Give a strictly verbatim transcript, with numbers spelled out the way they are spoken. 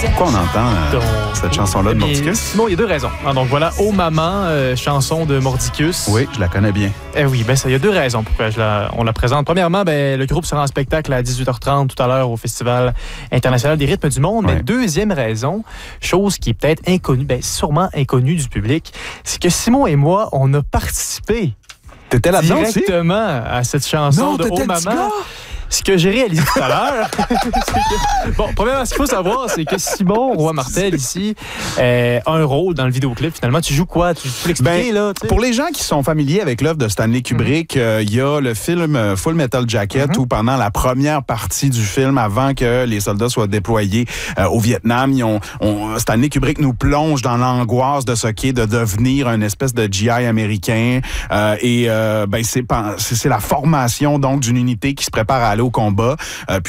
Pourquoi on entend euh, Donc, cette chanson-là de eh bien, Mordicus? Simon, il y a deux raisons. Ah, donc voilà, Oh Maman, euh, chanson de Mordicus. Oui, je la connais bien. Eh oui, ben ça, il y a deux raisons pourquoi je la, on la présente. Premièrement, ben, le groupe sera en spectacle à dix-huit heures trente tout à l'heure au Festival international des rythmes du monde. Ouais. Mais deuxième raison, chose qui est peut-être inconnue, ben sûrement inconnue du public, c'est que Simon et moi, on a participé T'étais là-dedans aussi? directement à cette chanson Non, de t'étais Oh le petit Maman. gars? Ce que j'ai réalisé tout à l'heure, c'est que... Bon, premièrement, ce qu'il faut savoir, c'est que Simon Roy-Martel, ici, euh, a un rôle dans le vidéoclip. Finalement, tu joues quoi? Tu peux l'expliquer, Ben, là? Tu sais? Pour les gens qui sont familiers avec l'œuvre de Stanley Kubrick, il mm-hmm. euh, y a le film euh, Full Metal Jacket mm-hmm. où pendant la première partie du film, avant que les soldats soient déployés euh, au Vietnam, ils ont, on, Stanley Kubrick nous plonge dans l'angoisse de ce qu'est de devenir une espèce de G I américain. Euh, et euh, ben c'est, c'est la formation donc d'une unité qui se prépare à aller au combat. Euh,